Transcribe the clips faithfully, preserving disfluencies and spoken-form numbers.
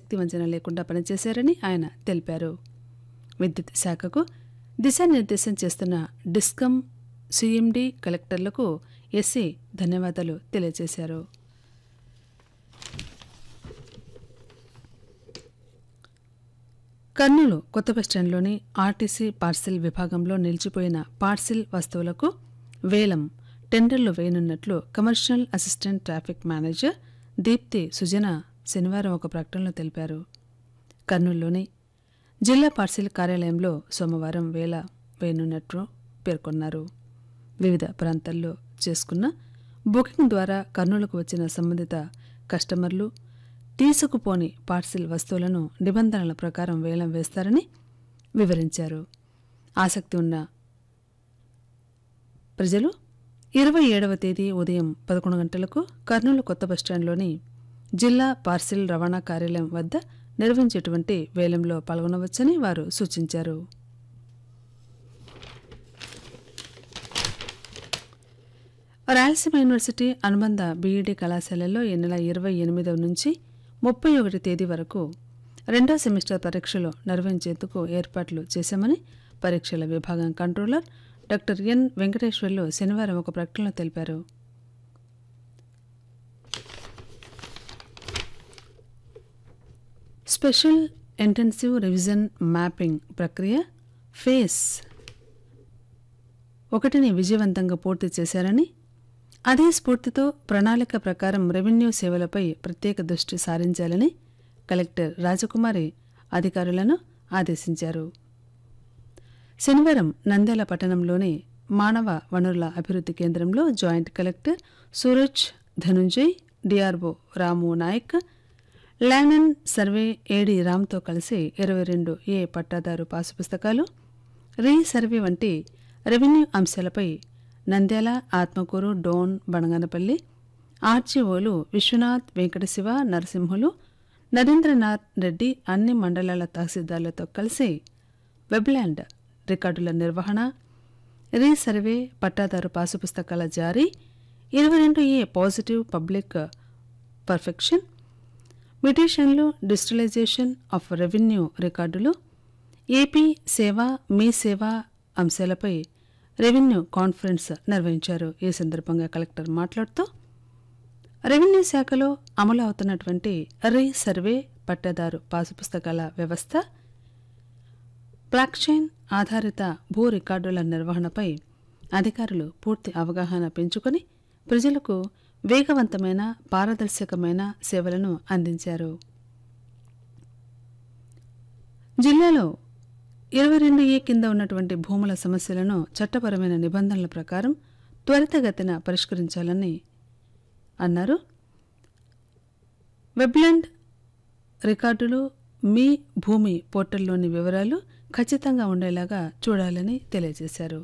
శక్తి వంచన లేకుండా పనిచేశారని ఆయన తెలిపారు. విద్యుత్ శాఖకు దిశానిర్దేశం చేస్తున్న డిస్కం సీఎండీ కలెక్టర్లకు ఎస్సీ ధన్యవాదాలు తెలియజేశారు. కర్నూలు కొత్త బస్టాండ్లోని ఆర్టీసీ పార్సిల్ విభాగంలో నిలిచిపోయిన పార్సిల్ వస్తువులకు వేలం టెండర్లు వేయనున్నట్లు commercial assistant traffic manager Deepti సుజన శనివారం ఒక ప్రకటనలో తెలిపారు. కర్నూలులోని జిల్లా పార్సిల్ కార్యాలయంలో సోమవారం వేల వేయనున్నట్లు పేర్కొన్నారు. వివిధ ప్రాంతాల్లో చేసుకున్న బుకింగ్ ద్వారా కర్నూలుకు వచ్చిన సంబంధిత కస్టమర్లు తీసుకుపోని పార్సిల్ వస్తువులను నిబంధనల ప్రకారం వేలం వేస్తారని వివరించారు. ఆసక్తి ఉన్న ప్రజలు ఇరవై ఏడవ తేదీ ఉదయం పదకొండు గంటలకు కర్నూలు కొత్త బస్టాండ్లోని జిల్లా పార్సిల్ రవాణా కార్యాలయం వద్ద నిర్వహించేటువంటి వేలంలో పాల్గొనవచ్చని వారు సూచించారు. రాయలసీమ యూనివర్సిటీ అనుబంధ బీఈడీ కళాశాలల్లో ఈ నెల ఇరవై ఎనిమిదవ నుంచి ముప్పై ఒకటి తేదీ వరకు రెండో సెమిస్టర్ పరీక్షలు నిర్వహించేందుకు ఏర్పాట్లు చేశామని పరీక్షల విభాగం కంట్రోలర్ డాక్టర్ ఎన్ వెంకటేశ్వర్లు శనివారం ఒక ప్రకటనలో తెలిపారు. స్పెషల్ ఇంటెన్సివ్ రివిజన్ మ్యాపింగ్ ప్రక్రియ ఫేస్ ఒకటిని విజయవంతంగా పూర్తి చేశారని, అదే స్ఫూర్తితో ప్రణాళిక ప్రకారం రెవెన్యూ సేవలపై ప్రత్యేక దృష్టి సారించాలని కలెక్టర్ రాజకుమారి అధికారులను ఆదేశించారు. శనివారం నంద్యాల పట్టణంలోని మానవ వనరుల అభివృద్ధి కేంద్రంలో joint collector Suraj Dhananjay, DRO Ramu Naik, land and survey ఏడీ రామ్తో కలిసి ఇరవై రెండు ఏ పట్టాదారు పాసు పుస్తకాలు, రీ సర్వే వంటి రెవెన్యూ అంశాలపై నంద్యాల, ఆత్మకూరు, డోన్, బణగనపల్లి ఆర్జీఓలు విశ్వనాథ్, వెంకటశివ, నరసింహులు, నరేంద్రనాథ్ రెడ్డి అన్ని మండలాల తహసీల్దార్లతో కలిసి వెబ్ల్యాండ్ రికార్డుల నిర్వహణ, రీ సర్వే, పట్టాదారు పాసు పుస్తకాల జారీ, ఇరవై రెండు ఏ positive public perfection, మ్యుటేషన్లు, digitalisation of revenue రికార్డులు, ఏపీ సేవ, మీ సేవ అంశాలపై రెవెన్యూ కాన్ఫరెన్స్ నిర్వహించారు. ఈ సందర్భంగా కలెక్టర్ మాట్లాడుతూ రెవెన్యూ శాఖలో అమలు అవుతున్నటువంటి రీ సర్వే, పట్టాదారు పాసు పుస్తకాల వ్యవస్థ, బ్లాక్చైన్ ఆధారిత భూ రికార్డుల నిర్వహణపై అధికారులు పూర్తి అవగాహన పెంచుకొని ప్రజలకు వేగవంతమైన, పారదర్శకమైన సేవలను అందించారు. జిల్లాలో ఇరవై రెండు ఏ కింద ఉన్నటువంటి భూముల సమస్యలను చట్టపరమైన నిబంధనల ప్రకారం త్వరితగతిన పరిష్కరించాలని అన్నారు. వెబ్ల్యాండ్ రికార్డులు మీ భూమి పోర్టల్లోని వివరాలు ఖచ్చితంగా ఉండేలాగా చూడాలని తెలియజేశారు.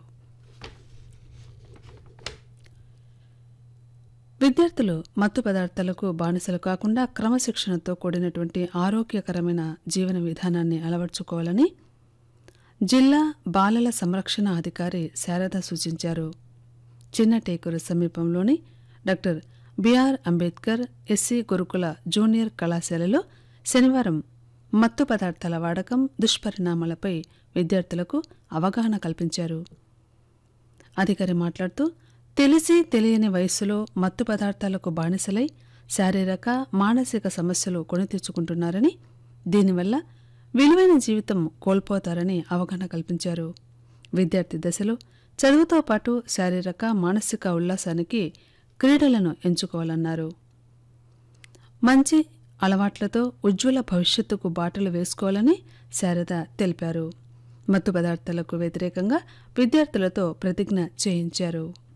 విద్యార్థులు మత్తు పదార్థాలకు బానిసలు కాకుండా క్రమశిక్షణతో కూడినటువంటి ఆరోగ్యకరమైన జీవన విధానాన్ని అలవర్చుకోవాలని జిల్లా బాలల సంరక్షణ అధికారి శారద సూచించారు. చిన్నటేకూరు సమీపంలోని డాక్టర్ బిఆర్ అంబేద్కర్ ఎస్సీ గురుకుల జూనియర్ కళాశాలలో శనివారం మత్తు పదార్థాల వాడకం, దుష్పరిణామాలపై విద్యార్థులకు అవగాహన కల్పించారు. అధికారి మాట్లాడుతూ తెలిసి తెలియని వయస్సులో మత్తు పదార్థాలకు బానిసలై శారీరక, మానసిక సమస్యలు కొని తెచ్చుకుంటున్నారని, దీనివల్ల విలువైన జీవితం కోల్పోతారని అవగాహన కల్పించారు. విద్యార్థి దశలో చదువుతో పాటు శారీరక, మానసిక ఉల్లాసానికి క్రీడలను ఎంచుకోవాలన్నారు. మంచి అలవాట్లతో ఉజ్వల భవిష్యత్తుకు బాటలు వేసుకోవాలని శారద తెలిపారు. మత్తు పదార్థాలకు వ్యతిరేకంగా విద్యార్థులతో ప్రతిజ్ఞ చేయించారు.